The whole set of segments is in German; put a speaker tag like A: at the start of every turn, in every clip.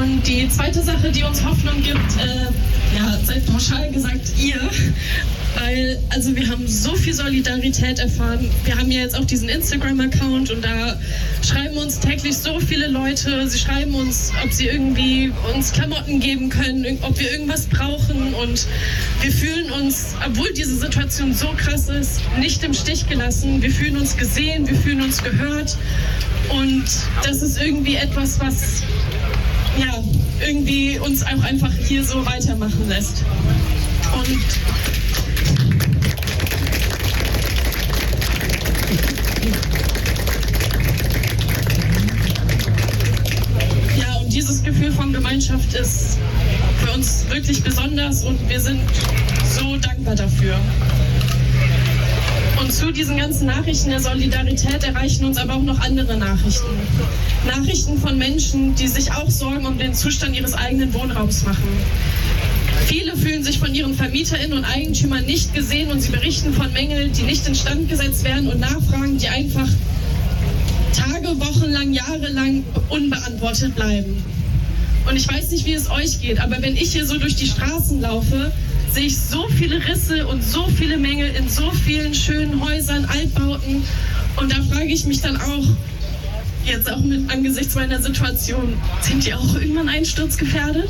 A: Und die zweite Sache, die uns Hoffnung gibt, seid pauschal gesagt ihr, weil wir haben so viel Solidarität erfahren. Wir haben ja jetzt auch diesen Instagram-Account und da schreiben uns täglich so viele Leute. Sie schreiben uns, ob sie irgendwie uns Klamotten geben können, ob wir irgendwas brauchen, und wir fühlen uns, obwohl diese Situation so krass ist, nicht im Stich gelassen. Wir fühlen uns gesehen, wir fühlen uns gehört, und das ist irgendwie etwas, was irgendwie uns auch einfach hier so weitermachen lässt. Und dieses Gefühl von Gemeinschaft ist für uns wirklich besonders, und wir sind so dankbar dafür. Und zu diesen ganzen Nachrichten der Solidarität erreichen uns aber auch noch andere Nachrichten. Nachrichten von Menschen, die sich auch Sorgen um den Zustand ihres eigenen Wohnraums machen. Viele fühlen sich von ihren VermieterInnen und Eigentümern nicht gesehen, und sie berichten von Mängeln, die nicht instand gesetzt werden, und Nachfragen, die einfach Tage, Wochen lang, Jahre lang unbeantwortet bleiben. Und ich weiß nicht, wie es euch geht, aber wenn ich hier so durch die Straßen laufe, sehe ich so viele Risse und so viele Mängel in so vielen schönen Häusern, Altbauten. Und da frage ich mich dann auch, jetzt auch angesichts meiner Situation, sind die auch irgendwann einsturzgefährdet?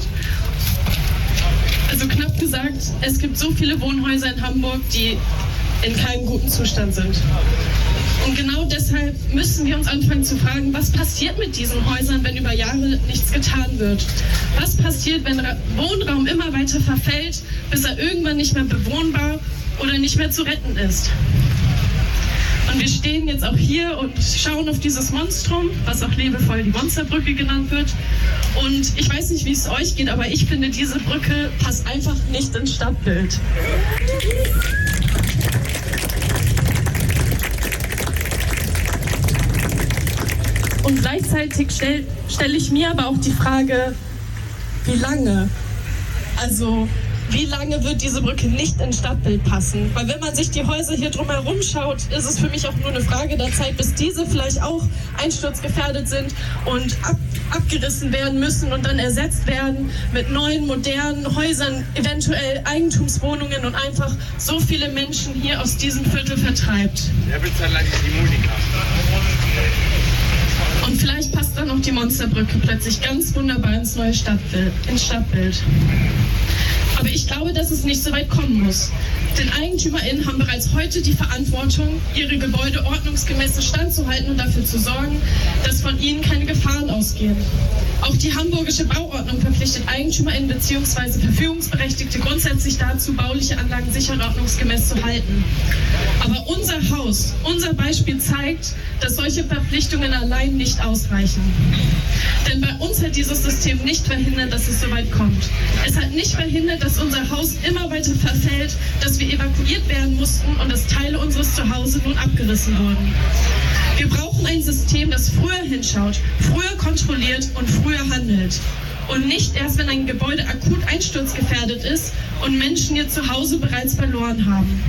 A: Also knapp gesagt, es gibt so viele Wohnhäuser in Hamburg, die in keinem guten Zustand sind. Und genau deshalb müssen wir uns anfangen zu fragen, was passiert mit diesen Häusern, wenn über Jahre nichts getan wird? Was passiert, wenn Wohnraum immer weiter verfällt, bis er irgendwann nicht mehr bewohnbar oder nicht mehr zu retten ist? Und wir stehen jetzt auch hier und schauen auf dieses Monstrum, was auch liebevoll die Monsterbrücke genannt wird. Und ich weiß nicht, wie es euch geht, aber ich finde, diese Brücke passt einfach nicht ins Stadtbild. Und gleichzeitig stelle ich mir aber auch die Frage, wie lange? Also, wie lange wird diese Brücke nicht ins Stadtbild passen? Weil wenn man sich die Häuser hier drumherum schaut, ist es für mich auch nur eine Frage der Zeit, bis diese vielleicht auch einsturzgefährdet sind und abgerissen werden müssen und dann ersetzt werden mit neuen, modernen Häusern, eventuell Eigentumswohnungen, und einfach so viele Menschen hier aus diesem Viertel vertreibt.
B: Wer bezahlt eigentlich die Monika?
A: Und vielleicht passt dann auch die Monsterbrücke plötzlich ganz wunderbar ins neue Stadtbild. Aber ich glaube, dass es nicht so weit kommen muss. Denn EigentümerInnen haben bereits heute die Verantwortung, ihre Gebäude ordnungsgemäß instand zu halten und dafür zu sorgen, dass von ihnen keine Gefahren ausgehen. Auch die hamburgische Bauordnung verpflichtet EigentümerInnen bzw. Verfügungsberechtigte grundsätzlich dazu, bauliche Anlagen sicher und ordnungsgemäß zu halten. Aber unser Haus, unser Beispiel zeigt, dass solche Verpflichtungen allein nicht ausreichen. Denn bei uns hat dieses System nicht verhindert, dass es so weit kommt. Es hat nicht verhindert, dass unser Haus immer weiter verfällt, dass wir evakuiert werden mussten und dass Teile unseres Zuhause nun abgerissen wurden. Wir brauchen ein System, das früher hinschaut, früher kontrolliert und früher handelt. Und nicht erst, wenn ein Gebäude akut einsturzgefährdet ist und Menschen ihr Zuhause bereits verloren haben.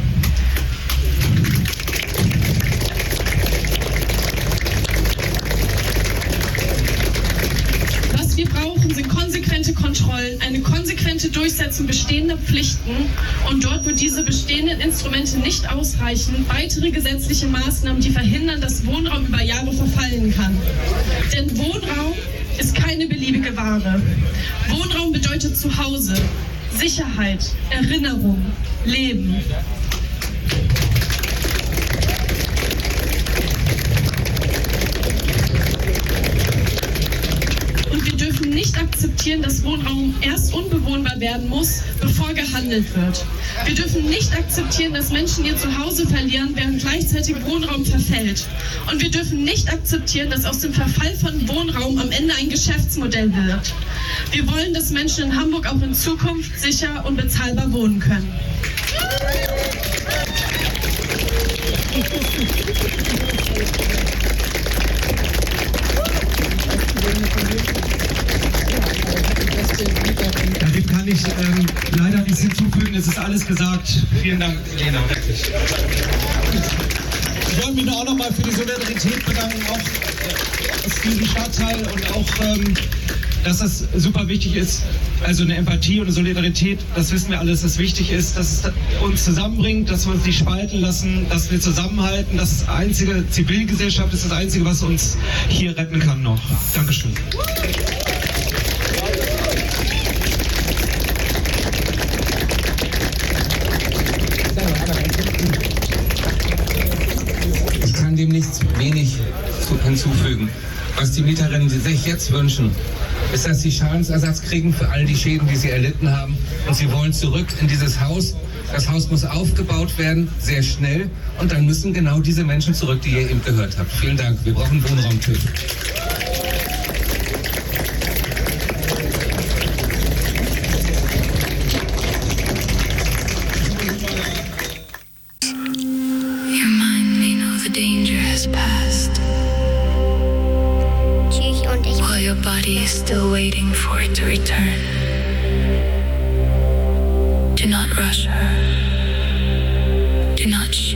A: Was wir brauchen, sind konsequente Kontrollen, eine konsequente Durchsetzung bestehender Pflichten und dort, wo diese bestehenden Instrumente nicht ausreichen, weitere gesetzliche Maßnahmen, die verhindern, dass Wohnraum über Jahre verfallen kann. Denn Wohnraum ist keine beliebige Ware. Wohnraum bedeutet Zuhause, Sicherheit, Erinnerung, Leben. Nicht akzeptieren, dass Wohnraum erst unbewohnbar werden muss, bevor gehandelt wird. Wir dürfen nicht akzeptieren, dass Menschen ihr Zuhause verlieren, während gleichzeitig Wohnraum verfällt. Und wir dürfen nicht akzeptieren, dass aus dem Verfall von Wohnraum am Ende ein Geschäftsmodell wird. Wir wollen, dass Menschen in Hamburg auch in Zukunft sicher und bezahlbar wohnen können.
C: Dem kann ich leider nichts hinzufügen, es ist alles gesagt. Vielen Dank, Lena, wirklich. Ich wollte mich auch nochmal für die Solidarität bedanken, auch aus diesem Stadtteil und auch dass das super wichtig ist, also eine Empathie und eine Solidarität, das wissen wir alles, dass wichtig ist, dass es uns zusammenbringt, dass wir uns nicht spalten lassen, dass wir zusammenhalten, das einzige Zivilgesellschaft ist das Einzige, was uns hier retten kann noch. Dankeschön.
D: Ich kann dem nichts wenig hinzufügen. Was die Mieterinnen sich jetzt wünschen, ist, dass sie Schadensersatz kriegen für all die Schäden, die sie erlitten haben. Und sie wollen zurück in dieses Haus. Das Haus muss aufgebaut werden, sehr schnell. Und dann müssen genau diese Menschen zurück, die ihr eben gehört habt. Vielen Dank. Wir brauchen Wohnraumtöte.
E: Your mind may know the danger has passed, while your body is still waiting for it to return. Do not rush her. Do not